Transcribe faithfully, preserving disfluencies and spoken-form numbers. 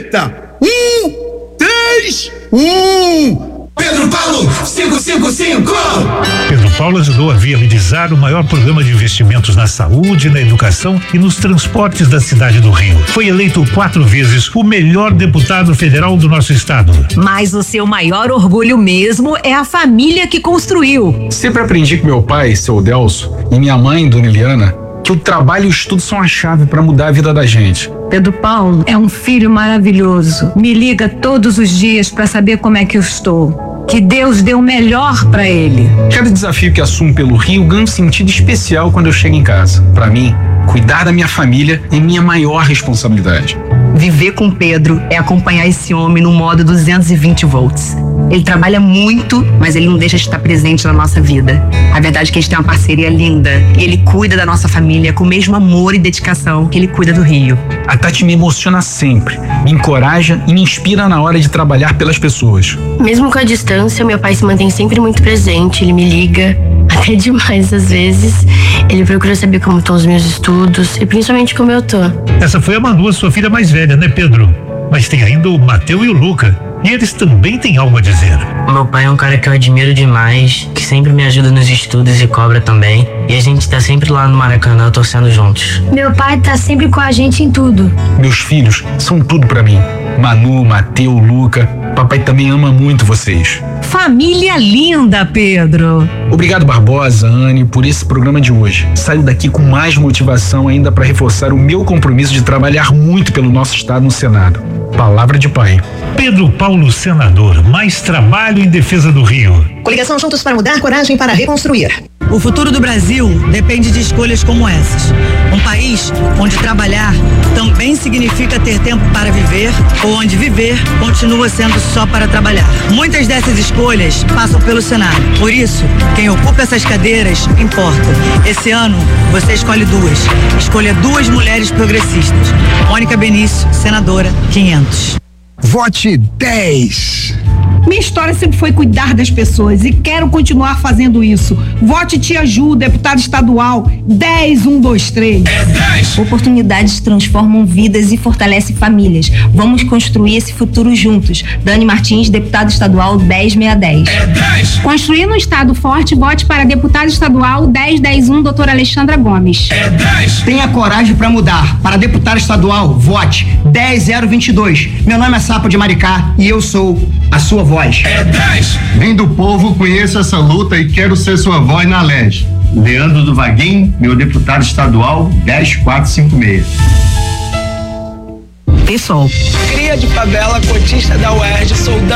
roleta. Um, três, um. Pedro Paulo, cinco cinco cinco. Pedro Paulo ajudou a viabilizar o maior programa de investimentos na saúde, na educação e nos transportes da cidade do Rio. Foi eleito quatro vezes o melhor deputado federal do nosso estado. Mas o seu maior orgulho mesmo é a família que construiu. Sempre aprendi com meu pai, seu Delso, e minha mãe, dona Eliana, que o trabalho e o estudo são a chave para mudar a vida da gente. Pedro Paulo é um filho maravilhoso. Me liga todos os dias para saber como é que eu estou. Que Deus dê o melhor para ele. Cada desafio que assumo pelo Rio ganha um sentido especial quando eu chego em casa. Para mim, cuidar da minha família é minha maior responsabilidade. Viver com Pedro é acompanhar esse homem no modo duzentos e vinte volts. Ele trabalha muito, mas ele não deixa de estar presente na nossa vida. A verdade é que a gente tem uma parceria linda e ele cuida da nossa família com o mesmo amor e dedicação que ele cuida do Rio. A Tati me emociona sempre, me encoraja e me inspira na hora de trabalhar pelas pessoas. Mesmo com a distância, meu pai se mantém sempre muito presente, ele me liga, até demais às vezes. Ele procura saber como estão os meus estudos e principalmente como eu tô. Essa foi a Manu, a sua filha mais velha, né, Pedro? Mas tem ainda o Mateu e o Luca. E eles também têm algo a dizer. Meu pai é um cara que eu admiro demais, que sempre me ajuda nos estudos e cobra também. E a gente tá sempre lá no Maracanã torcendo juntos. Meu pai tá sempre com a gente em tudo. Meus filhos são tudo pra mim. Manu, Mateu, Luca. Papai também ama muito vocês. Família linda, Pedro. Obrigado, Barbosa, Anne, por esse programa de hoje. Saio daqui com mais motivação ainda para reforçar o meu compromisso de trabalhar muito pelo nosso estado no Senado. Palavra de pai. Pedro Paulo, senador, mais trabalho em defesa do Rio. Coligação Juntos para Mudar, coragem para reconstruir. O futuro do Brasil depende de escolhas como essas. Um país onde trabalhar também significa ter tempo para viver, ou onde viver continua sendo só para trabalhar. Muitas dessas escolhas passam pelo Senado. Por isso, quem ocupa essas cadeiras importa. Esse ano, você escolhe duas. Escolha duas mulheres progressistas. Mônica Benício, senadora, quinhentos. Vote dez. Minha história sempre foi cuidar das pessoas e quero continuar fazendo isso. Vote Tia Ju, deputada estadual, dez um dois três. É dez. Oportunidades transformam vidas e fortalecem famílias. Vamos construir esse futuro juntos. Dani Martins, deputada estadual, dez seis dez. É dez. Construindo um estado forte, vote para deputada estadual dez dez um, doutora Alexandra Gomes. É dez. Tenha coragem para mudar. Para deputada estadual, vote dez zero vinte e dois. Meu nome é Sapo de Maricá e eu sou a sua voz. É dez. Vem do povo, conheço essa luta e quero ser sua voz na L E G. Leandro do Vaguinho, meu deputado estadual, dez quatro cinco seis. Pessoal. Cria de favela, cotista da U E R J, soldado.